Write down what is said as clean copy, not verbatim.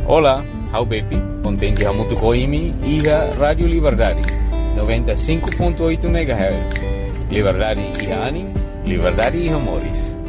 Olá, how baby, contente a muito coimi e a Rádio Liberdade, 95.8 MHz. Liberdade e anime, liberdade e amores.